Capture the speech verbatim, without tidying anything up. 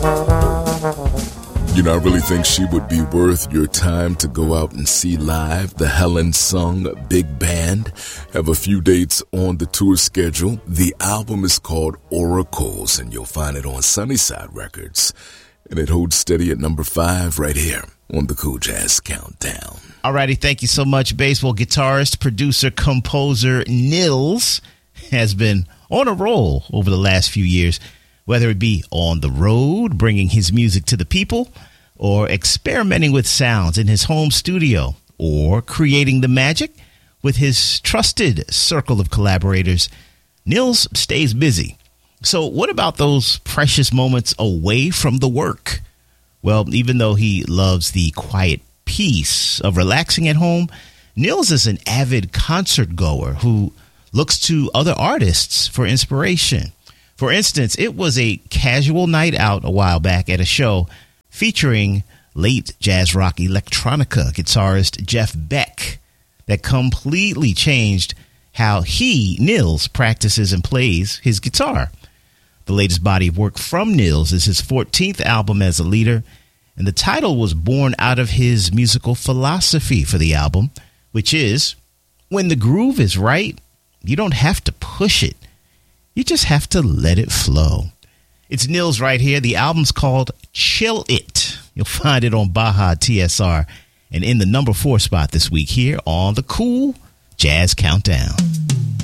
You know, I really think she would be worth your time to go out and see live. The Helen Sung Big Band have a few dates on the tour schedule. The album is called Oracles, and you'll find it on Sunnyside Records. And it holds steady at number five right here on the Cool Jazz Countdown. Alrighty, thank you so much. Baseball guitarist, producer, composer Nils has been on a roll over the last few years, whether it be on the road, bringing his music to the people, or experimenting with sounds in his home studio, or creating the magic with his trusted circle of collaborators. Nils stays busy. So what about those precious moments away from the work? Well, even though he loves the quiet peace of relaxing at home, Nils is an avid concert goer who looks to other artists for inspiration. For instance, it was a casual night out a while back at a show featuring late jazz rock electronica guitarist Jeff Beck that completely changed how he, Nils, practices and plays his guitar. The latest body of work from Nils is his fourteenth album as a leader, and the title was born out of his musical philosophy for the album, which is, when the groove is right, you don't have to push it. You just have to let it flow. It's Nils right here. The album's called Chill It. You'll find it on Baja T S R and in the number four spot this week here on the Cool Jazz Countdown.